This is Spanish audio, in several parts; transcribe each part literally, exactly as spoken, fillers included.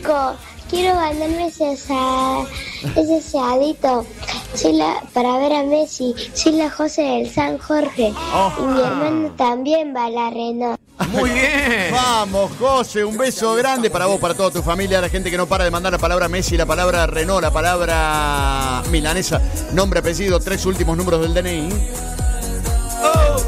Turco, quiero ganarme ese, asa- ese asadito. Soy la, para ver a Messi. Soy la José del San Jorge. Oh. Y mi hermano también va a la Renault. Muy bien. Vamos, José, un beso grande para vos, para toda tu familia, la gente que no para de mandar la palabra Messi, la palabra Renault, la palabra milanesa, nombre, apellido, tres últimos números del D N I. Oh.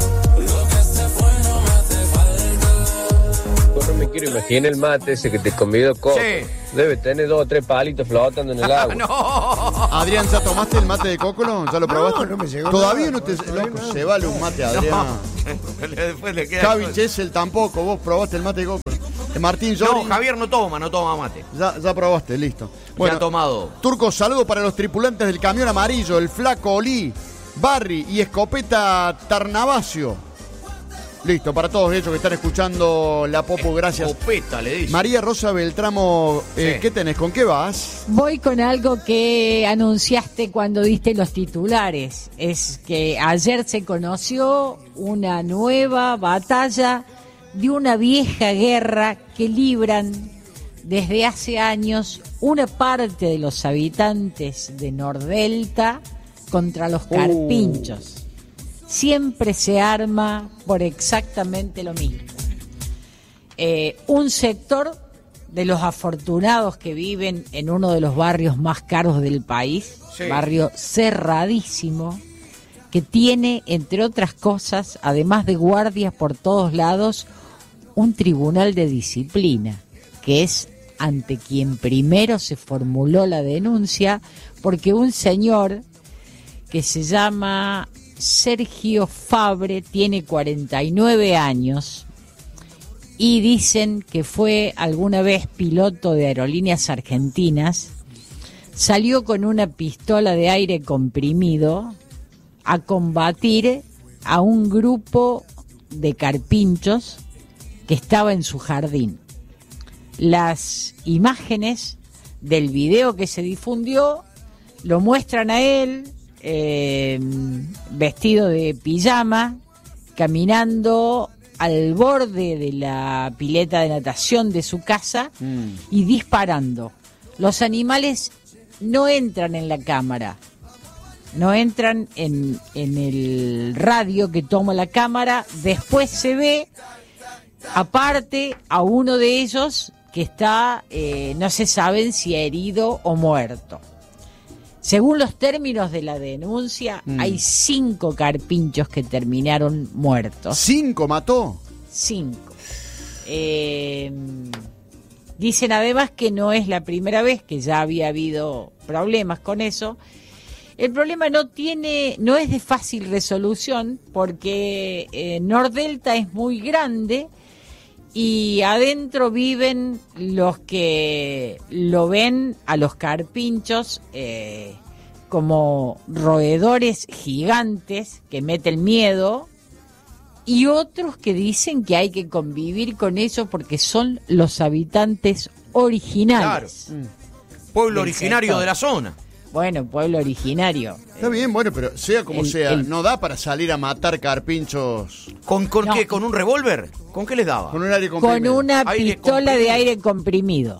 No me quiero imaginar el mate ese que te convidó Coco. Sí. Debe tener dos o tres palitos flotando en el agua. No. Adrián, ¿ya tomaste el mate de Cócolo? ¿Ya lo probaste? No, no me llegó Todavía nada, no te... todavía Loco, nada. se vale un mate, Adrián. No. Después le queda Javi con- Chesel tampoco, vos probaste el mate de Cócolo. Eh, Martín No, Jorin, Javier no toma, no toma mate. ya, ya probaste, listo. Ya ha tomado. Turco, saludo para los tripulantes del camión amarillo, el Flaco Olí, Barry y Escopeta Tarnavacio. Listo, para todos ellos que están escuchando la Popo, gracias. Escopeta, le dice. María Rosa Beltramo, eh, Sí. ¿qué tenés? ¿Con qué vas? Voy con algo que anunciaste cuando diste los titulares. Es que ayer se conoció una nueva batalla de una vieja guerra que libran desde hace años una parte de los habitantes de Nordelta contra los carpinchos. Siempre se arma por exactamente lo mismo. Eh, un sector de los afortunados que viven en uno de los barrios más caros del país, Sí. barrio cerradísimo, que tiene, entre otras cosas, además de guardias por todos lados, un tribunal de disciplina, que es ante quien primero se formuló la denuncia, porque un señor que se llama Sergio Fabre tiene cuarenta y nueve años y dicen que fue alguna vez piloto de aerolíneas argentinas, salió con una pistola de aire comprimido a combatir a un grupo de carpinchos que estaba en su jardín. Las imágenes del video que se difundió lo muestran a él eh, vestido de pijama, caminando al borde de la pileta de natación de su casa Mm. y disparando. Los animales no entran en la cámara, no entran en, en el radio que toma la cámara. Después se ve, aparte, a uno de ellos que está, eh, no se saben si herido o muerto. Según los términos de la denuncia, Mm. hay cinco carpinchos que terminaron muertos. ¿Cinco mató? Cinco. Eh, dicen además que no es la primera vez, que ya había habido problemas con eso. El problema no tiene, no es de fácil resolución, porque eh, Nordelta es muy grande y adentro viven los que lo ven a los carpinchos eh, como roedores gigantes que meten miedo, y otros que dicen que hay que convivir con ellos porque son los habitantes originales. Claro. Pueblo Del originario sector. de la zona. Bueno, pueblo originario. Está bien, bueno, pero sea como El- sea, el- no da para salir a matar carpinchos ¿Con, con No. qué? ¿Con un revólver? ¿Con qué les daba? con un aire Con comprimido. una Aire pistola de comprimido. aire comprimido.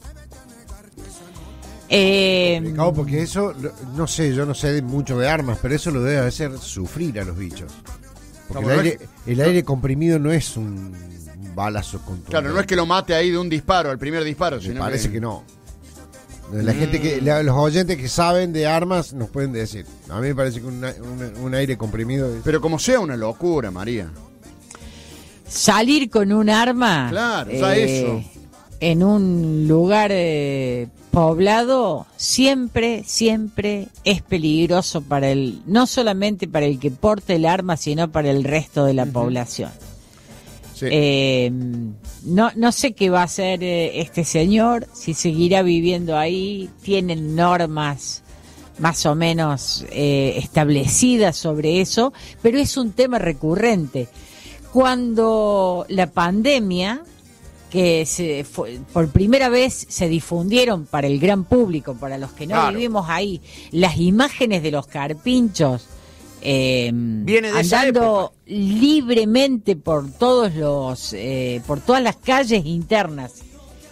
Eh, Complicado, porque eso, lo- no sé, yo no sé mucho de armas, pero eso lo debe hacer sufrir a los bichos. Porque No, el, no aire, es- el aire comprimido no es un, un balazo contundente. Claro, no es que lo mate ahí de un disparo, al primer disparo, Me sino parece que no. La gente que, la- los oyentes que saben de armas nos pueden decir. A mí me parece que un, a- un- un aire comprimido es... Pero como sea una locura, María. salir con un arma Claro, ya eso. en un lugar eh, poblado siempre, siempre es peligroso para el, no solamente para el que porte el arma, sino para el resto de la población. Sí. Eh, no, no sé qué va a hacer eh, este señor, si seguirá viviendo ahí. Tienen normas más o menos eh, establecidas sobre eso, pero es un tema recurrente. Cuando la pandemia, que se fue, por primera vez se difundieron para el gran público, para los que no Claro. vivimos ahí, las imágenes de los carpinchos eh, Viene de esa andando libremente por todos los, eh, por todas las calles internas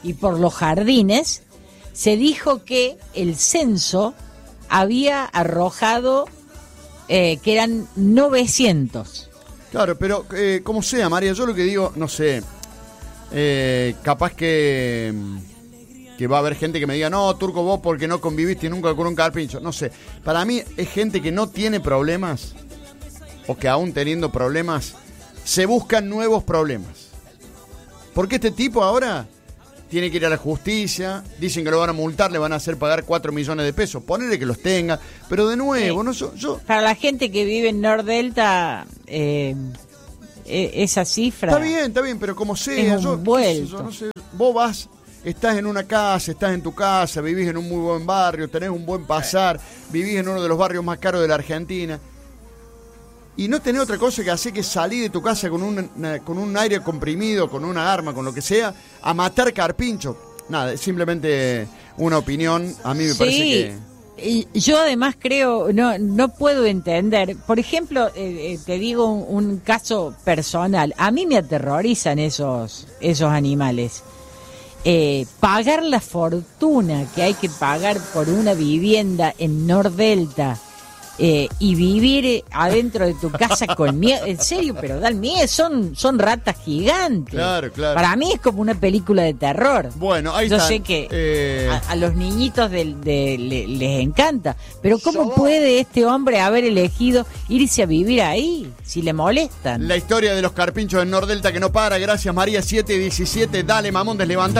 y por los jardines, se dijo que el censo había arrojado eh, que eran novecientos. Claro, pero eh, como sea, María, yo lo que digo, no sé, eh, capaz que, que va a haber gente que me diga, no, Turco, vos porque no conviviste nunca con un carpincho. No sé, para mí es gente que no tiene problemas, o que aún teniendo problemas, se buscan nuevos problemas. Porque este tipo ahora tiene que ir a la justicia, dicen que lo van a multar, le van a hacer pagar cuatro millones de pesos, ponele que los tenga, pero de nuevo, Sí. no yo, yo Para la gente que vive en Nordelta, eh, e- esa cifra... Está bien, está bien, pero como sea, Es un yo, qué vuelto. sé yo, no sé, vos vas, estás en una casa, estás en tu casa, vivís en un muy buen barrio, tenés un buen pasar, vivís en uno de los barrios más caros de la Argentina, y no tenés otra cosa que hacer que salir de tu casa con un, una- con un aire comprimido, con una arma, con lo que sea, a matar carpincho. Nada, es simplemente una opinión, a mí me Sí, parece que... y yo además creo, no no puedo entender, por ejemplo, eh, eh, te digo un, un caso personal, a mí me aterrorizan esos, esos animales. Eh, pagar la fortuna que hay que pagar por una vivienda en Nordelta eh, y vivir eh, adentro de tu casa con miedo, en serio, pero dan miedo, son, son ratas gigantes. Claro, claro. Para mí es como una película de terror. Bueno, ahí Yo está. sé que eh, a, a los niñitos del- de, le- les encanta, pero ¿cómo puede este hombre haber elegido irse a vivir ahí si le molestan? La historia de los carpinchos en Nordelta que no para. Gracias, María. siete diecisiete. Dale, mamón, deslevanta.